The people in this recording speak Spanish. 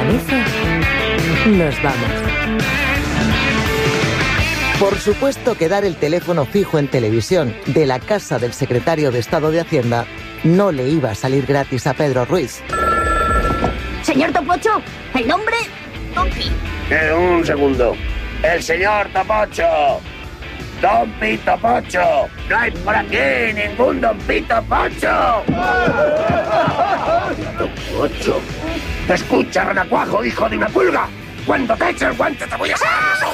granizo, nos vamos. Por supuesto que dar el teléfono fijo en televisión de la casa del secretario de Estado de Hacienda no le iba a salir gratis a Pedro Ruiz. Señor Topocho, el nombre... Tompi. Un segundo. El señor Topocho. Don Pito Pocho. No hay por aquí ningún Don Pito Pocho. Pito Pocho. Escucha, renacuajo, hijo de una pulga. Cuando te eche el guante te voy a sacar los ojos.